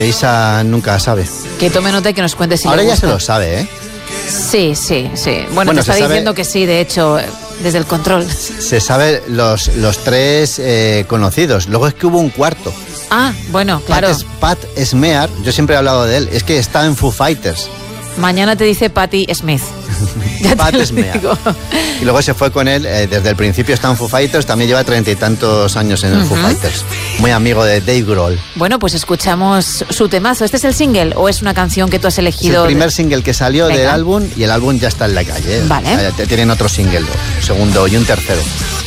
Isa nunca sabe. Que tome nota y que nos cuente si ahora le ya gusta. se lo sabe, ¿eh? Sí. Bueno, te está diciendo que sí, de hecho, desde el control. Se sabe los tres conocidos. Luego es que hubo un cuarto. Ah, bueno, claro. Pat Smear, yo siempre he hablado de él, es que está en Foo Fighters. Mañana te dice Patti Smith. Ya Pat te lo Smear. digo. Y luego se fue con él, desde el principio está en Foo Fighters, también lleva 30 y tantos años en el Foo Fighters. Muy amigo de Dave Grohl. Bueno, pues escuchamos su temazo. ¿Este es el single o es una canción que tú has Es elegido? el primer single que salió Venga. del álbum y el álbum ya está en la calle. Vale. Tienen otro single, un segundo y un tercero.